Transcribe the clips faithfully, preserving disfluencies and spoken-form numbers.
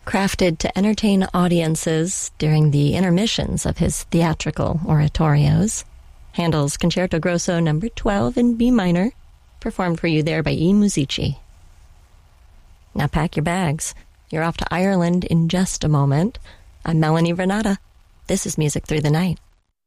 Crafted to entertain audiences during the intermissions of his theatrical oratorios, Handel's Concerto Grosso number twelve in B minor, performed for you there by I Musici. Now pack your bags. You're off to Ireland in just a moment. I'm Melanie Renata. This is Music Through the Night.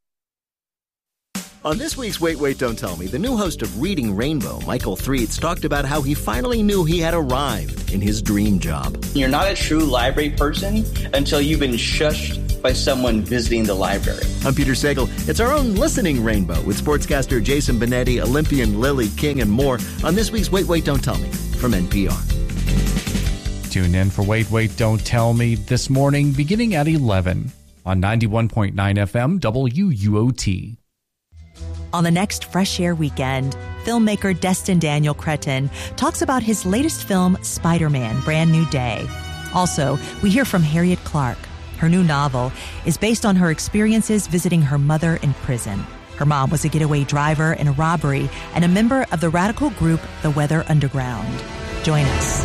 On this week's Wait, Wait, Don't Tell Me, the new host of Reading Rainbow, Michael Threets, talked about how he finally knew he had arrived in his dream job. You're not a true library person until you've been shushed by someone visiting the library. I'm Peter Sagal. It's our own listening rainbow with sportscaster Jason Benetti, Olympian Lily King, and more on this week's Wait, Wait, Don't Tell Me from N P R. Tune in for Wait, Wait, Don't Tell Me this morning beginning at eleven on ninety-one point nine F M W U O T. On the next Fresh Air weekend, filmmaker Destin Daniel Cretton talks about his latest film, Spider-Man: Brand New Day. Also, we hear from Harriet Clark. Her new novel is based on her experiences visiting her mother in prison. Her mom was a getaway driver in a robbery and a member of the radical group The Weather Underground. Join us.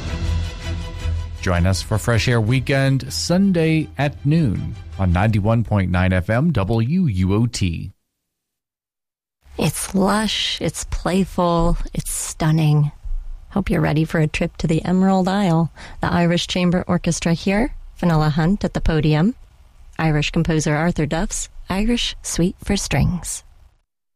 Join us for Fresh Air Weekend, Sunday at noon on ninety-one point nine F M W U O T. It's lush, it's playful, it's stunning. Hope you're ready for a trip to the Emerald Isle. The Irish Chamber Orchestra here, Fionnuala Hunt at the podium. Irish composer Arthur Duff's Irish Suite for Strings.